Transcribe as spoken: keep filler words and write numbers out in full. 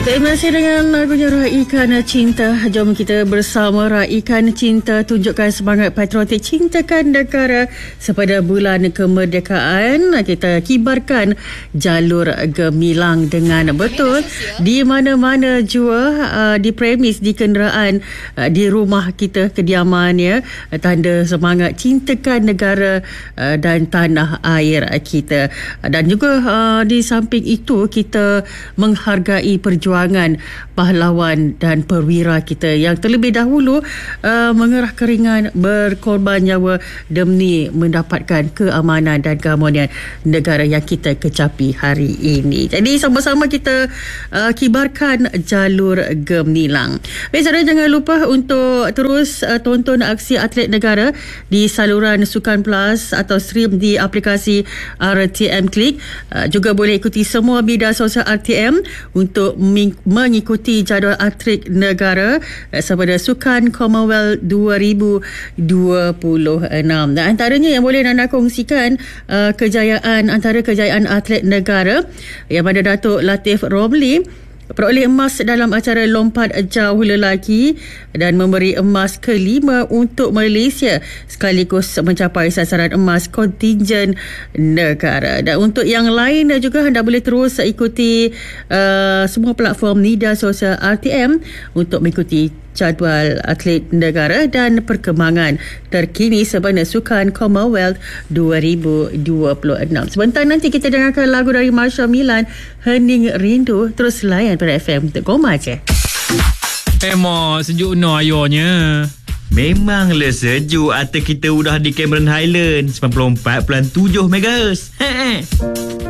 Terima kasih dengan lagunya Raikan Cinta. Jom kita bersama Raikan Cinta tunjukkan semangat patriotik cintakan negara sepada bulan kemerdekaan. Kita kibarkan jalur gemilang dengan betul di mana-mana jua, uh, di premis, di kenderaan, uh, di rumah kita, kediaman ya, tanda semangat cintakan negara uh, dan tanah air kita. Dan juga uh, di samping itu kita menghargai perjuangan pahlawan dan perwira kita yang terlebih dahulu uh, mengerah keringat, berkorban nyawa demi mendapatkan keamanan dan keharmonian negara yang kita kecapi hari ini. Jadi sama-sama kita uh, kibarkan jalur gemilang. Baik, saudara, jangan lupa untuk terus uh, tonton aksi atlet negara di saluran Sukan Plus atau stream di aplikasi R T M Klik. Uh, juga boleh ikuti semua media sosial R T M untuk mengikuti jadual atlet negara sepada Sukan Commonwealth dua ribu dua puluh enam. Dan antaranya yang boleh anda kongsikan uh, kejayaan, antara kejayaan atlet negara yang pada Datuk Latif Romli peroleh emas dalam acara lompat jauh lelaki dan memberi emas kelima untuk Malaysia sekaligus mencapai sasaran emas kontingen negara. Dan untuk yang lain juga anda boleh terus ikuti uh, semua platform media sosial R T M untuk mengikuti jadual atlet negara dan perkembangan terkini sebenarnya Sukan Commonwealth dua ribu dua puluh enam. Sebentar nanti kita dengarkan lagu dari Marsha Milan, Hening Rindu. Terus layan pada F M untuk Koma je. Emang sejuk no ayonya. Memanglah sejuk. Atas kita udah di Cameron Highland sembilan puluh empat perpuluhan tujuh megahertz.